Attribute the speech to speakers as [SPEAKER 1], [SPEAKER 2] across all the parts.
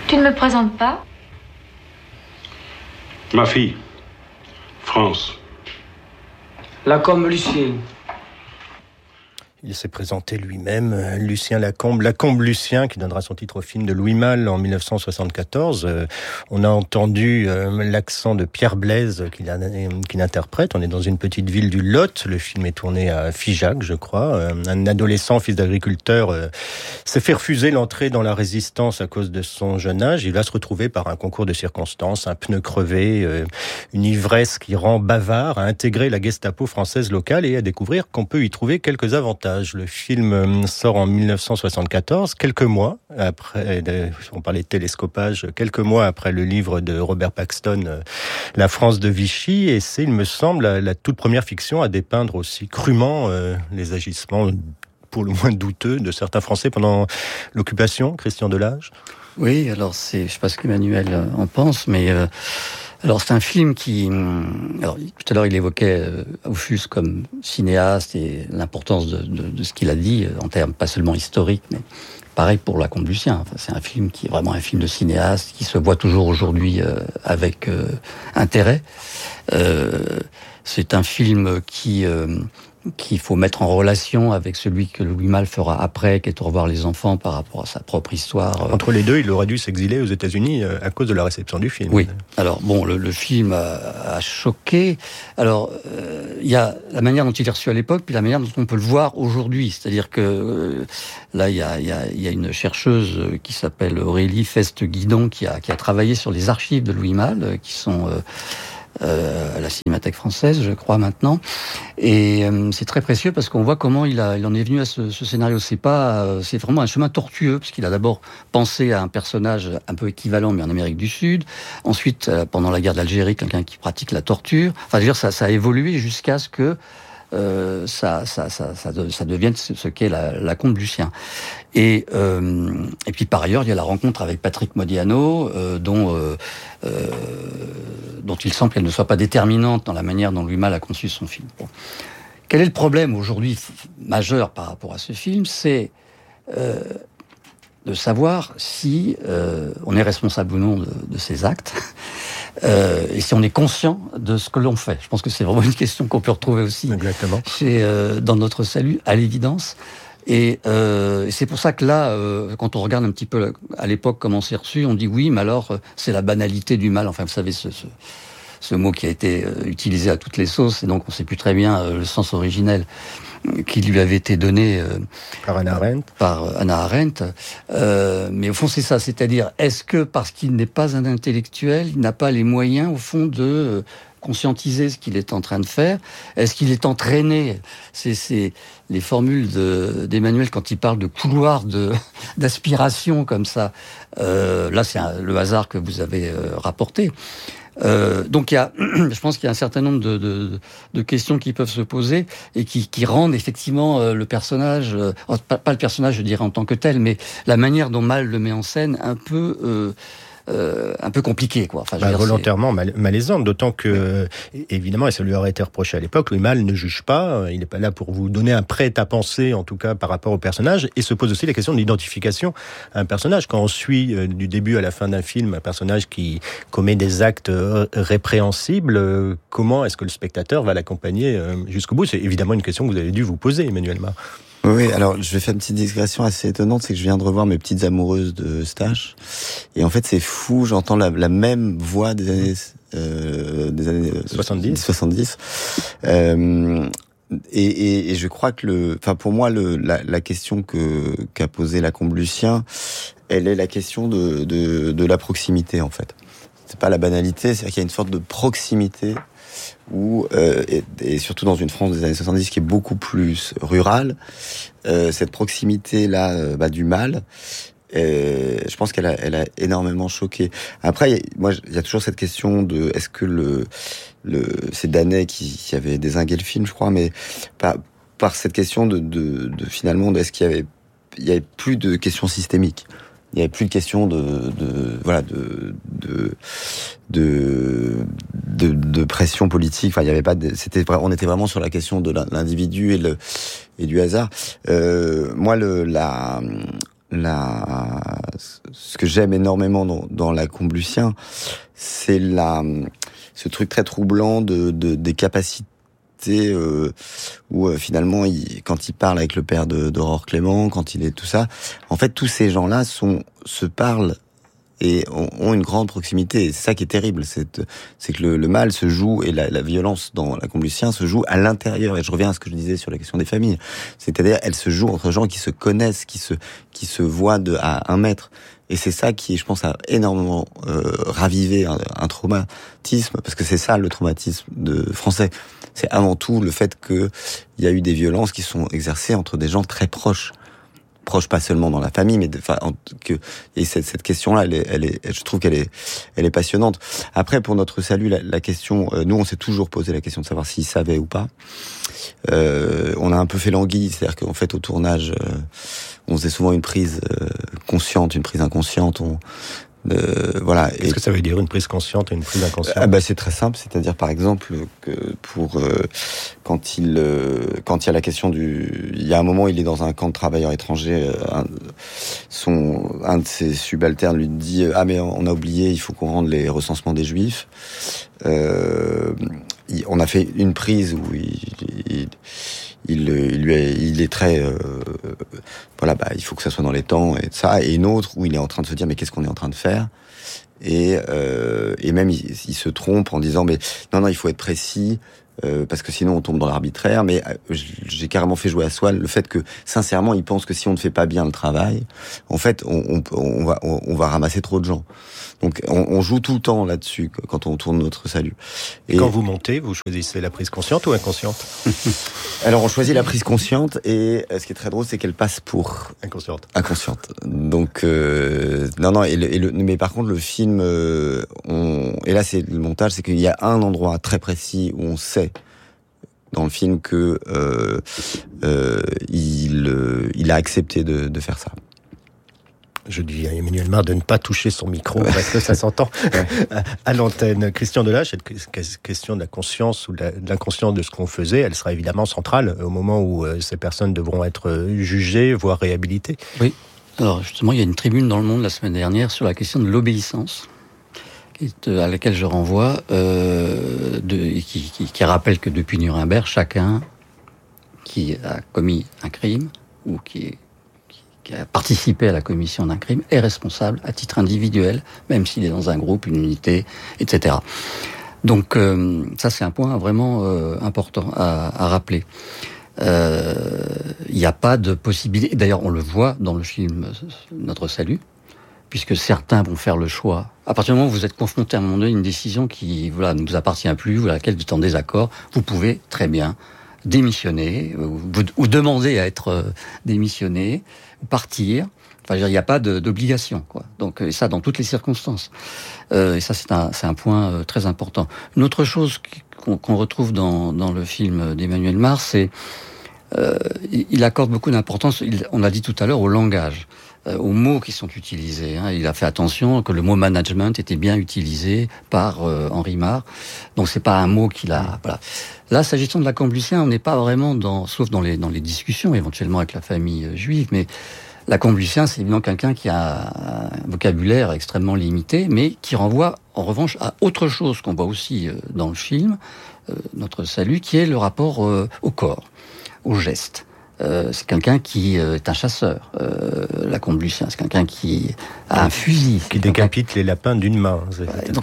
[SPEAKER 1] Tu ne me présentes pas?
[SPEAKER 2] Ma fille, France.
[SPEAKER 3] Lacombe Lucien.
[SPEAKER 4] Il s'est présenté lui-même, Lucien Lacombe. Lacombe Lucien, qui donnera son titre au film de Louis Malle en 1974. On a entendu l'accent de Pierre Blaise qu'il interprète. On est dans une petite ville du Lot. Le film est tourné à Figeac, je crois. Un adolescent, fils d'agriculteur, s'est fait refuser l'entrée dans la résistance à cause de son jeune âge. Il va se retrouver par un concours de circonstances, un pneu crevé, une ivresse qui rend bavard, à intégrer la Gestapo française locale et à découvrir qu'on peut y trouver quelques avantages. Le film sort en 1974, quelques mois après, on parlait de télescopage, quelques mois après le livre de Robert Paxton, La France de Vichy, et c'est, il me semble, la toute première fiction à dépeindre aussi crûment les agissements pour le moins douteux de certains Français pendant l'occupation. Christian Delage.
[SPEAKER 5] Oui, alors je sais pas ce qu'Emmanuel en pense, mais alors c'est un film qui, alors tout à l'heure il évoquait Aufus comme cinéaste et l'importance de ce qu'il a dit en termes pas seulement historiques, mais pareil pour Lacombe Lucien. Enfin, c'est un film qui est vraiment un film de cinéaste qui se voit toujours aujourd'hui avec intérêt. C'est un film qu'il faut mettre en relation avec celui que Louis Malle fera après, qui est Au revoir les enfants, par rapport à sa propre histoire.
[SPEAKER 4] Entre les deux, il aurait dû s'exiler aux États-Unis à cause de la réception du film.
[SPEAKER 5] Oui. Alors bon, le film a choqué. Alors il y a la manière dont il est reçu à l'époque, puis la manière dont on peut le voir aujourd'hui. C'est-à-dire que là, il y a une chercheuse qui s'appelle Aurélie Feste-Guidon qui a travaillé sur les archives de Louis Malle, qui sont à la Cinémathèque française, je crois maintenant, et c'est très précieux parce qu'on voit comment il en est venu à ce scénario. C'est vraiment un chemin tortueux parce qu'il a d'abord pensé à un personnage un peu équivalent mais en Amérique du Sud. Ensuite, pendant la guerre d'Algérie, quelqu'un qui pratique la torture. Enfin, je veux dire, ça a évolué jusqu'à ce que ça devienne ce qu'est Lacombe Lucien. Et puis par ailleurs, il y a la rencontre avec Patrick Modiano, dont il semble qu'elle ne soit pas déterminante dans la manière dont Louis Malle a conçu son film. Bon. Quel est le problème aujourd'hui majeur par rapport à ce film? C'est de savoir si on est responsable ou non de ces actes. Et si on est conscient de ce que l'on fait. Je pense que c'est vraiment une question qu'on peut retrouver aussi dans Notre Salut, à l'évidence. Et c'est pour ça que là, quand on regarde un petit peu à l'époque comment c'est reçu, on dit oui, mais alors c'est la banalité du mal. Enfin, vous savez, ce mot qui a été utilisé à toutes les sauces, et donc on ne sait plus très bien le sens originel qui lui avait été donné
[SPEAKER 4] par Hannah
[SPEAKER 5] Arendt. Mais au fond, c'est ça. C'est-à-dire, est-ce que parce qu'il n'est pas un intellectuel, il n'a pas les moyens, au fond, de conscientiser ce qu'il est en train de faire? Est-ce qu'il est entraîné? C'est les formules d'Emmanuel quand il parle de couloir d'aspiration comme ça. Là, c'est le hasard que vous avez rapporté. Donc je pense qu'il y a un certain nombre de questions qui peuvent se poser et qui rendent effectivement le personnage, pas le personnage, je dirais en tant que tel, mais la manière dont Malle le met en scène un peu compliqué, quoi. Enfin,
[SPEAKER 4] volontairement malaisante, d'autant que, évidemment, et ça lui aurait été reproché à l'époque, Louis Malle ne juge pas, il n'est pas là pour vous donner un prêt à penser, en tout cas par rapport au personnage, et se pose aussi la question de l'identification à un personnage. Quand on suit du début à la fin d'un film un personnage qui commet des actes répréhensibles, comment est-ce que le spectateur va l'accompagner jusqu'au bout? C'est évidemment une question que vous avez dû vous poser, Emmanuel Mar.
[SPEAKER 6] Oui, alors je vais faire une petite digression assez étonnante, c'est que je viens de revoir Mes petites amoureuses de Stache, et en fait c'est fou, j'entends la même voix des années 70. Et je crois que pour moi la question qu'a posée Lacombe Lucien, elle est la question de la proximité, en fait. C'est pas la banalité, c'est-à-dire qu'il y a une sorte de proximité et surtout dans une France des années 70 qui est beaucoup plus rurale, cette proximité-là du mal, je pense qu'elle a énormément choqué. Après, il y a toujours cette question de est-ce que c'est Danet qui avait dézingué le film, je crois, mais par cette question de finalement est-ce qu'il y avait plus de questions systémiques. Il n'y avait plus de question de pression politique. Enfin, il y avait pas. On était vraiment sur la question de l'individu et du hasard. Moi, ce que j'aime énormément dans La Combe Lucien, c'est ce truc très troublant des capacités où finalement, quand il parle avec le père d'Aurore Clément, quand il est tout ça, en fait, tous ces gens-là se parlent et ont une grande proximité. Et c'est ça qui est terrible, c'est que le mal se joue, et la violence dans La Combe Lucien se joue à l'intérieur. Et je reviens à ce que je disais sur la question des familles. C'est-à-dire, elle se joue entre gens qui se connaissent, qui se voient à 1 mètre. Et c'est ça qui, je pense, a énormément ravivé un traumatisme, parce que c'est ça le traumatisme français. C'est avant tout le fait qu'il y a eu des violences qui sont exercées entre des gens très proches pas seulement dans la famille, mais et cette question-là, je trouve qu'elle est passionnante. Après, pour notre salut, la question, nous, on s'est toujours posé la question de savoir s'il savait ou pas. On a un peu fait l'anguille, c'est-à-dire qu'en fait, au tournage, on faisait souvent une prise consciente, une prise inconsciente. Voilà.
[SPEAKER 4] Qu'est-ce que ça veut dire, une prise consciente et une prise inconsciente?
[SPEAKER 6] C'est très simple, c'est-à-dire par exemple que quand il y a la question il y a un moment où il est dans un camp de travailleurs étrangers, un de ses subalternes lui dit mais on a oublié, il faut qu'on rende les recensements des Juifs. On a fait une prise où il est très il faut que ça soit dans les temps et ça, et une autre où il est en train de se dire mais qu'est-ce qu'on est en train de faire, et même il se trompe en disant mais non il faut être précis, parce que sinon on tombe dans l'arbitraire. Mais j'ai carrément fait jouer à Swann le fait que sincèrement il pense que si on ne fait pas bien le travail, en fait on va ramasser trop de gens. Donc on joue tout le temps là-dessus quand on tourne notre salut.
[SPEAKER 4] Et quand vous montez, vous choisissez la prise consciente ou inconsciente?
[SPEAKER 6] Alors on choisit la prise consciente, et ce qui est très drôle, c'est qu'elle passe pour inconsciente. Donc mais par contre le film, et là c'est le montage, c'est qu'il y a un endroit très précis où on sait dans le film que il a accepté de faire ça.
[SPEAKER 4] Je dis à Emmanuel Mar de ne pas toucher son micro parce que ça s'entend à l'antenne. Christian Delache, cette question de la conscience ou de l'inconscience de ce qu'on faisait, elle sera évidemment centrale au moment où ces personnes devront être jugées, voire réhabilitées.
[SPEAKER 5] Oui. Alors justement, il y a une tribune dans Le Monde la semaine dernière sur la question de l'obéissance, à laquelle je renvoie, qui rappelle que depuis Nuremberg, chacun qui a commis un crime ou qui a participé à la commission d'un crime est responsable à titre individuel, même s'il est dans un groupe, une unité, etc. Donc ça, c'est un point vraiment important à rappeler. Il n'y a pas de possibilité. D'ailleurs, on le voit dans le film Notre Salut, puisque certains vont faire le choix. À partir du moment où vous êtes confronté à un moment donné à une décision qui ne vous appartient plus, ou à laquelle vous êtes en désaccord, vous pouvez très bien démissionner, ou demander à être démissionné, ou partir. Enfin, il n'y a pas d'obligation, quoi. Donc, et ça, dans toutes les circonstances. Et ça, c'est un point très important. Une autre chose qu'on retrouve dans le film d'Emmanuel Mar, c'est il accorde beaucoup d'importance, on l'a dit tout à l'heure, au langage, aux mots qui sont utilisés. Il a fait attention que le mot management était bien utilisé par Henri Mar. Donc c'est pas un mot qu'il a. Voilà. Là, s'agissant de La Combe Lucien, on n'est pas vraiment sauf dans les discussions éventuellement avec la famille juive, mais La Combe Lucien, c'est évidemment quelqu'un qui a un vocabulaire extrêmement limité, mais qui renvoie en revanche à autre chose qu'on voit aussi dans le film, Notre Salut, qui est le rapport au corps, au geste. C'est quelqu'un qui est un chasseur, La Combe Lucien. C'est quelqu'un qui a un fusil.
[SPEAKER 4] Qui décapite les lapins d'une main.
[SPEAKER 5] Donc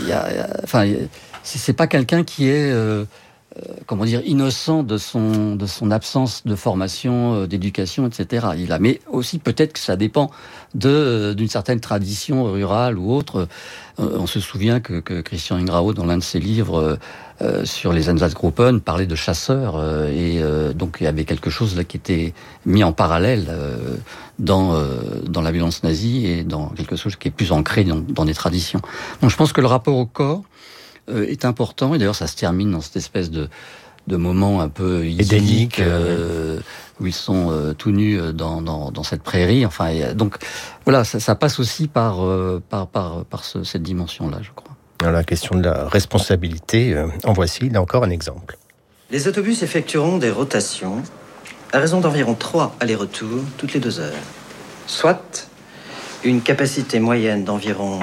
[SPEAKER 5] c'est pas quelqu'un qui est, innocent de son absence de formation, d'éducation, etc. Mais aussi peut-être que ça dépend d'une certaine tradition rurale ou autre. On se souvient que Christian Ingrao, dans l'un de ses livres sur les Einsatzgruppen, parlait de chasseurs, et donc il y avait quelque chose là qui était mis en parallèle dans la violence nazie, et dans quelque chose qui est plus ancré dans des traditions. Donc je pense que le rapport au corps est important, et d'ailleurs ça se termine dans cette espèce de moment un peu idyllique où ils sont tout nus dans cette prairie. Enfin, donc voilà, ça passe aussi par cette dimension-là, je crois.
[SPEAKER 4] Alors, la question de la responsabilité, en voici là encore un exemple.
[SPEAKER 1] Les autobus effectueront des rotations à raison d'environ 3 allers-retours toutes les 2 heures. Soit une capacité moyenne d'environ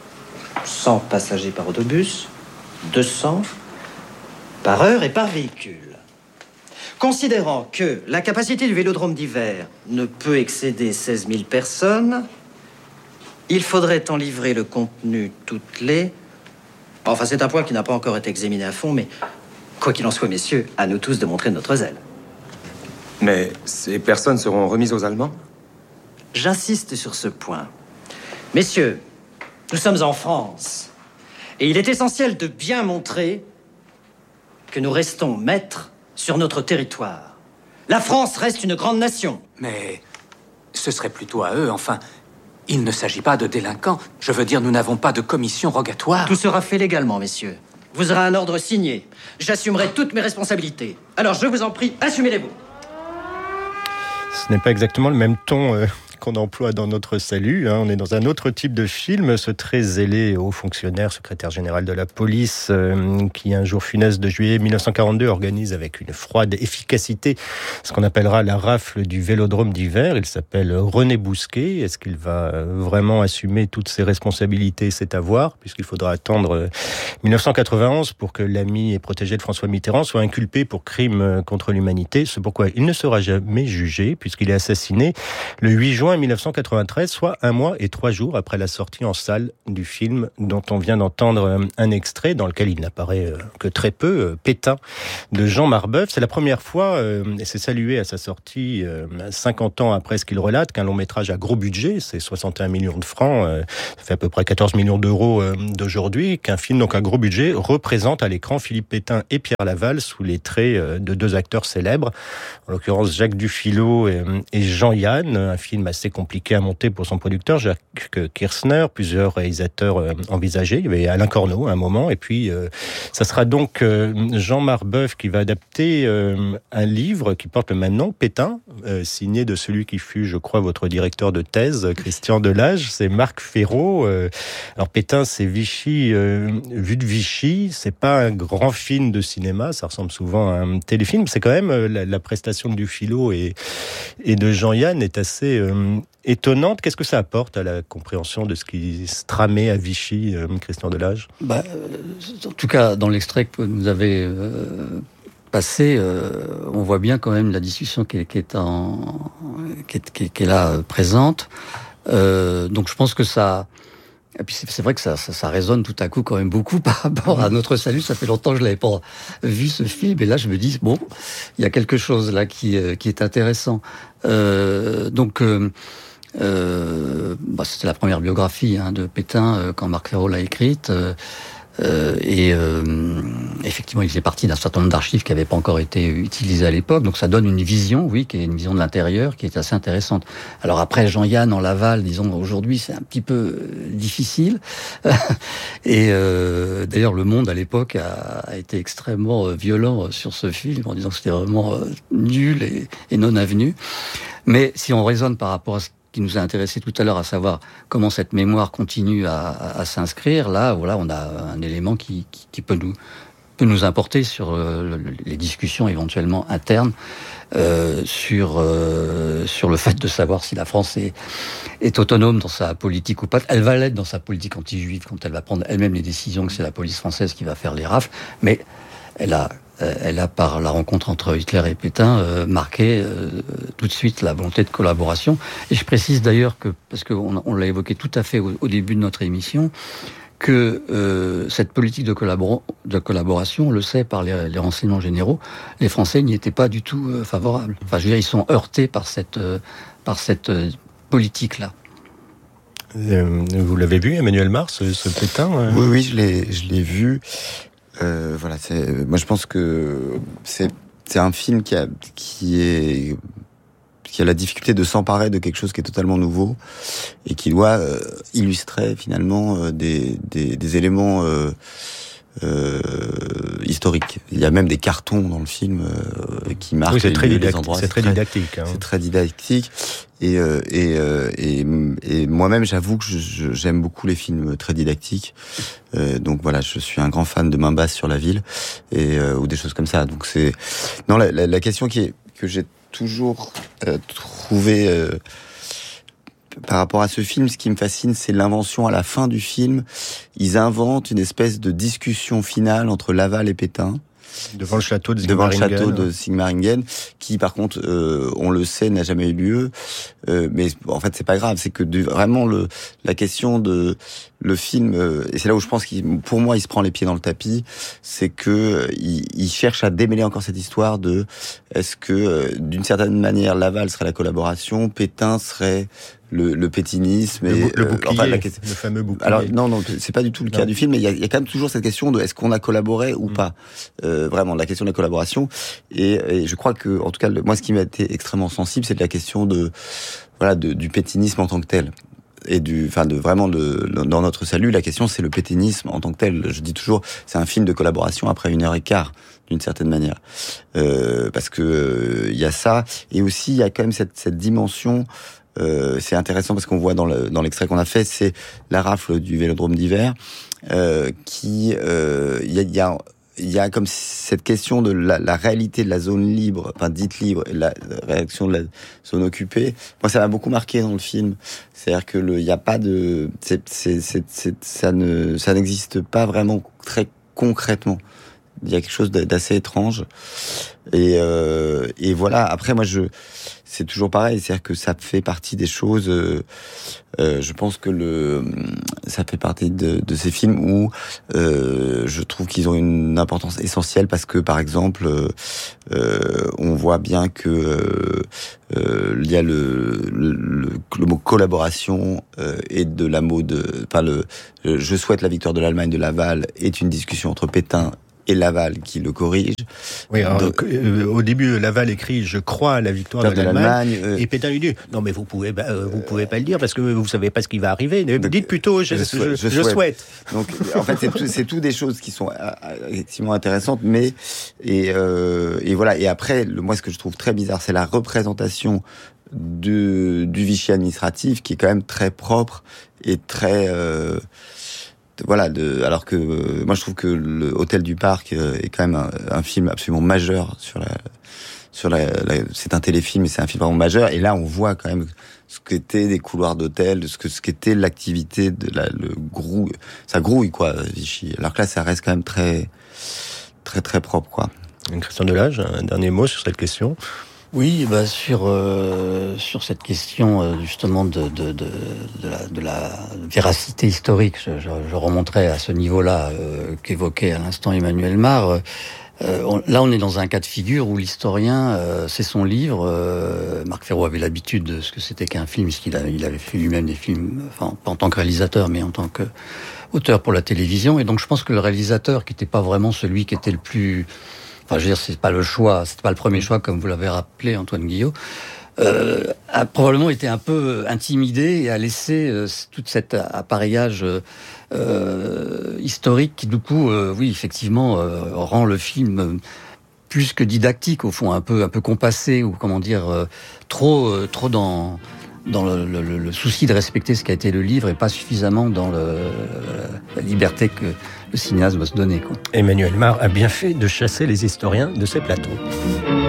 [SPEAKER 1] 100 passagers par autobus, 200 par heure et par véhicule. Considérant que la capacité du Vélodrome d'hiver ne peut excéder 16 000 personnes, il faudrait en livrer le contenu toutes les... Enfin, c'est un point qui n'a pas encore été examiné à fond, mais quoi qu'il en soit, messieurs, à nous tous de montrer notre zèle.
[SPEAKER 7] Mais ces personnes seront remises aux Allemands ?
[SPEAKER 1] J'insiste sur ce point. Messieurs, nous sommes en France, et il est essentiel de bien montrer que nous restons maîtres sur notre territoire. La France reste une grande nation.
[SPEAKER 8] Mais ce serait plutôt à eux, enfin. Il ne s'agit pas de délinquants. Je veux dire, nous n'avons pas de commission rogatoire.
[SPEAKER 1] Tout sera fait légalement, messieurs. Vous aurez un ordre signé. J'assumerai toutes mes responsabilités. Alors, je vous en prie, assumez-les vous.
[SPEAKER 4] Ce n'est pas exactement le même ton qu'on emploie dans Notre Salut. On est dans un autre type de film. Ce très zélé haut fonctionnaire, secrétaire général de la police, qui un jour funeste de juillet 1942 organise avec une froide efficacité ce qu'on appellera la rafle du Vélodrome d'hiver. Il s'appelle René Bousquet. Est-ce qu'il va vraiment assumer toutes ses responsabilités? C'est à voir, puisqu'il faudra attendre 1991 pour que l'ami et protégé de François Mitterrand soit inculpé pour crime contre l'humanité. C'est pourquoi il ne sera jamais jugé, puisqu'il est assassiné le 8 juin 1993, soit 1 mois et 3 jours après la sortie en salle du film dont on vient d'entendre un extrait dans lequel il n'apparaît que très peu, Pétain, de Jean Marbeuf. C'est la première fois, et c'est salué à sa sortie 50 ans après ce qu'il relate, qu'un long métrage à gros budget, c'est 61 millions de francs, ça fait à peu près 14 millions d'euros d'aujourd'hui, qu'un film donc à gros budget représente à l'écran Philippe Pétain et Pierre Laval sous les traits de 2 acteurs célèbres, en l'occurrence Jacques Dufilot et Jean-Yann, un film assez compliqué à monter pour son producteur, Jacques Kirsner, plusieurs réalisateurs envisagés. Il y avait Alain Corneau à un moment, et puis ça sera donc Jean Marbeuf qui va adapter un livre qui porte le même nom, Pétain, signé de celui qui fut, je crois, votre directeur de thèse, Christian Delage, c'est Marc Ferraud. Alors Pétain, c'est Vichy, vu de Vichy, c'est pas un grand film de cinéma, ça ressemble souvent à un téléfilm, c'est quand même la prestation de Dufilot et de Jean-Yann est assez étonnante. Qu'est-ce que ça apporte à la compréhension de ce qui se tramait à Vichy, Christian Delage?
[SPEAKER 5] En tout cas, dans l'extrait que vous avez passé, on voit bien quand même la discussion qui est là présente. Donc je pense que ça... Et puis c'est vrai que ça résonne tout à coup quand même beaucoup par rapport à Notre Salut. Ça fait longtemps que je l'avais pas vu ce film, et là je me dis bon, il y a quelque chose là qui est intéressant. C'était la première biographie de Pétain quand Marc Ferraud l'a écrite. Effectivement, il faisait partie d'un certain nombre d'archives qui n'avaient pas encore été utilisées à l'époque. Donc ça donne une vision, oui, qui est une vision de l'intérieur, qui est assez intéressante. Alors après, Jean-Yann en Laval, disons, aujourd'hui, c'est un petit peu difficile. D'ailleurs, Le Monde, à l'époque, a été extrêmement violent sur ce film, en disant que c'était vraiment nul et non avenu. Mais si on raisonne par rapport à ce qui nous a intéressé tout à l'heure, à savoir comment cette mémoire continue à s'inscrire, là, voilà, on a un élément qui peut nous importer sur les discussions éventuellement internes sur le fait de savoir si la France est autonome dans sa politique ou pas. Elle va l'être dans sa politique anti-juive quand elle va prendre elle-même les décisions, que c'est la police française qui va faire les rafles, mais elle a, par la rencontre entre Hitler et Pétain, marqué tout de suite la volonté de collaboration. Et je précise d'ailleurs que, parce qu'on l'a évoqué tout à fait au début de notre émission, que cette politique de collaboration, on le sait par les renseignements généraux, les Français n'y étaient pas du tout favorables. Enfin, je veux dire, ils sont heurtés par cette politique-là.
[SPEAKER 4] Vous l'avez vu, Emmanuel Mars, ce Pétain
[SPEAKER 6] Oui, je l'ai vu. Voilà, moi je pense que c'est un film qui a la difficulté de s'emparer de quelque chose qui est totalement nouveau et qui doit illustrer finalement des éléments historiques. Il y a même des cartons dans le film qui marquent
[SPEAKER 4] les endroits.
[SPEAKER 6] C'est très didactique. C'est très didactique. Et moi-même, j'avoue que j'aime beaucoup les films très didactiques. Donc voilà, je suis un grand fan de Main basse sur la ville ou des choses comme ça. Donc c'est la question que j'ai toujours trouvé par rapport à ce film, ce qui me fascine, c'est l'invention à la fin du film. Ils inventent une espèce de discussion finale entre Laval et Pétain.
[SPEAKER 4] Devant le château de
[SPEAKER 6] Sigmaringen, qui par contre, on le sait, n'a jamais eu lieu. Mais en fait, c'est pas grave. C'est que vraiment la question de le film, et c'est là où je pense pour moi, il se prend les pieds dans le tapis, c'est que il cherche à démêler encore cette histoire de est-ce que d'une certaine manière Laval serait la collaboration, Pétain serait le pétinisme et
[SPEAKER 4] le bouclier, le fameux bouclier.
[SPEAKER 6] Alors non, c'est pas du tout le cas du film, mais il y a quand même toujours cette question de est-ce qu'on a collaboré ou pas. Vraiment, la question de la collaboration. Et je crois que, en tout cas, moi, ce qui m'a été extrêmement sensible, c'est de la question du pétinisme en tant que tel. Et dans notre salut, la question, c'est le pétinisme en tant que tel. Je dis toujours, c'est un film de collaboration après 1h15, d'une certaine manière. Parce que, il y a ça. Et aussi, il y a quand même cette dimension. C'est intéressant parce qu'on voit dans l'extrait qu'on a fait, c'est la rafle du Vélodrome d'hiver, il y a comme cette question de la réalité de la zone libre, enfin dite libre, et la réaction de la zone occupée. Moi, ça m'a beaucoup marqué dans le film. C'est-à-dire que il y a pas de, ça n'existe pas vraiment très concrètement. Il y a quelque chose d'assez étrange. Et voilà. Après, moi, c'est toujours pareil. C'est-à-dire que ça fait partie des choses. Je pense que ça fait partie de ces films où je trouve qu'ils ont une importance essentielle parce que, par exemple, on voit bien que il y a le mot collaboration et de la mot je souhaite la victoire de l'Allemagne de Laval est une discussion entre Pétain et Laval qui le corrige.
[SPEAKER 4] Oui, alors, au début, Laval écrit « Je crois à la victoire de l'Allemagne » et Pétain lui dit « Non, mais vous pouvez pas le dire parce que vous savez pas ce qui va arriver. Dites plutôt « Je souhaite ».
[SPEAKER 6] Donc, en fait, c'est tout des choses qui sont effectivement intéressantes, mais et voilà. Et après, moi, ce que je trouve très bizarre, c'est la représentation du Vichy administratif qui est quand même très propre et très alors que moi je trouve que le Hôtel du Parc est quand même un film absolument majeur c'est un téléfilm et c'est un film vraiment majeur, et là on voit quand même ce qu'étaient des couloirs d'hôtel, ce qu'était l'activité ça grouille quoi, Vichy, alors que là ça reste quand même très très très propre quoi.
[SPEAKER 4] Christian Delage, un dernier mot sur cette question?
[SPEAKER 5] Oui, sur cette question justement de la véracité historique, je remonterai à ce niveau-là qu'évoquait à l'instant Emmanuel Mar. Là, on est dans un cas de figure où l'historien, c'est son livre. Marc Ferro avait l'habitude de ce que c'était qu'un film, puisqu'il avait fait lui-même des films, enfin pas en tant que réalisateur, mais en tant qu'auteur pour la télévision. Et donc, je pense que le réalisateur, qui n'était pas vraiment celui qui était le plus enfin, je veux dire, c'est pas le premier choix, comme vous l'avez rappelé, Antoine Guillot, a probablement été un peu intimidé et a laissé tout cet appareillage historique qui, du coup, oui, effectivement, rend le film plus que didactique, au fond, un peu compassé, ou comment dire, trop dans le souci de respecter ce qu'a été le livre et pas suffisamment dans la liberté que le cinéaste doit se donner, quoi.
[SPEAKER 4] Emmanuel Mar a bien fait de chasser les historiens de ces plateaux.